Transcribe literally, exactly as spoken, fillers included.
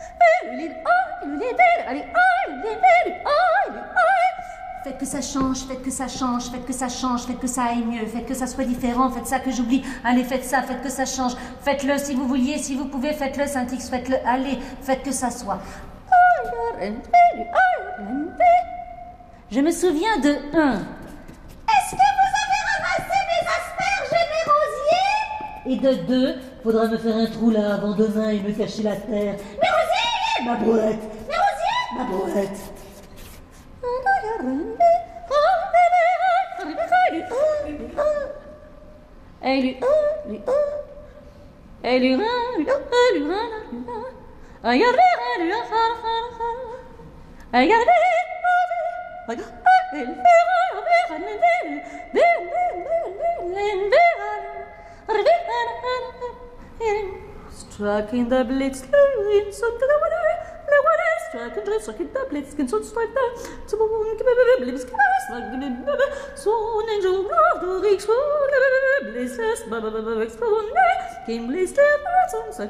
Faites que ça change, faites que ça change, faites que ça change, faites que ça aille mieux, faites que ça soit différent, faites ça que j'oublie. Allez, faites ça, faites que ça change. Faites-le si vous vouliez, si vous pouvez, faites-le, Saint-X, faites-le. Allez, faites que ça soit. Je me souviens de un. Est-ce que vous avez ramassé mes asperges et mes rosiers? Et de deux. Faudra me faire un trou là avant demain et me cacher la terre. Mes rosiers! Ma brouette! Mes rosiers! Ma brouette! Struck in the blitz, in so to the water, the water struck and struck in the blitz, and so struck the so blitz, so an angel of the weeks, so blitz, came blitz,